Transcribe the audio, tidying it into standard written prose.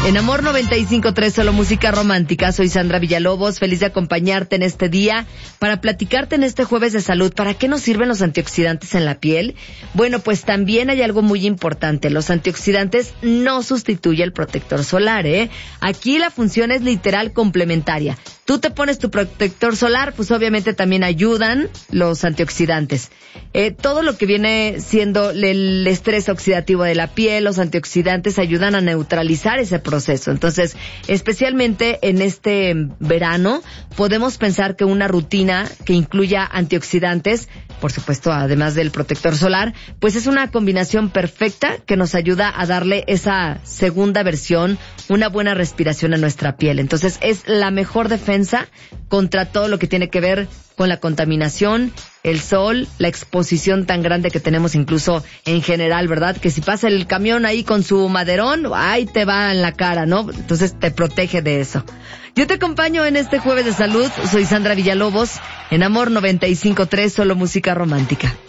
En Amor 95.3, solo música romántica. Soy Sandra Villalobos, feliz de acompañarte en este día para platicarte en este jueves de salud. ¿Para qué nos sirven los antioxidantes en la piel? Bueno, pues también hay algo muy importante. Los antioxidantes no sustituyen el protector solar, ¿eh? Aquí la función es literal complementaria. Tú te pones tu protector solar, pues obviamente también ayudan los antioxidantes. Todo lo que viene siendo el estrés oxidativo de la piel, los antioxidantes ayudan a neutralizar ese proceso. Entonces, especialmente en este verano, podemos pensar que una rutina que incluya antioxidantes, por supuesto, además del protector solar, pues es una combinación perfecta que nos ayuda a darle esa segunda versión, una buena respiración a nuestra piel. Entonces, es la mejor defensa contra todo lo que tiene que ver con la contaminación, el sol, la exposición tan grande que tenemos incluso en general, ¿verdad? Que si pasa el camión ahí con su maderón, ahí te va en la cara, ¿no? Entonces te protege de eso. Yo te acompaño en este jueves de salud. Soy Sandra Villalobos, en Amor 95.3, solo música romántica.